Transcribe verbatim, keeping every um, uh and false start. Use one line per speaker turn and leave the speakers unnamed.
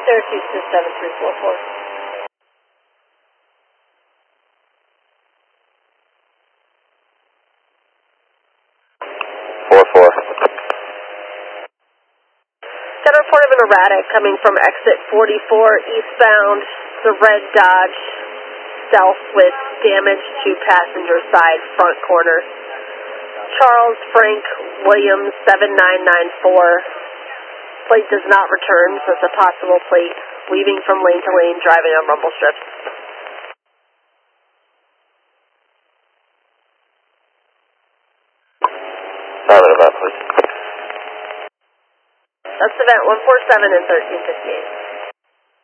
Syracuse to seven three four four.
four four.
Got a report of an erratic coming from exit forty-four eastbound, the red Dodge Stealth with damage to passenger side front corner. Charles Frank Williams seven nine nine four. Plate does not return, so it's a possible plate leaving from lane to lane, driving on rumble strips.
Private event, please.
That's event one four seven and thirteen fifty-eight.